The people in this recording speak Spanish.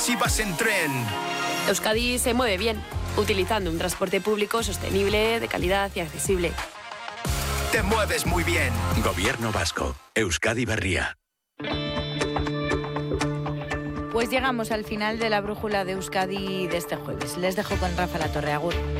Si vas en tren. Euskadi se mueve bien, utilizando un transporte público sostenible, de calidad y accesible. Te mueves muy bien. Gobierno vasco. Euskadi Berria. Pues llegamos al final de la brújula de Euskadi de este jueves. Les dejo con Rafa Latorre. Agur.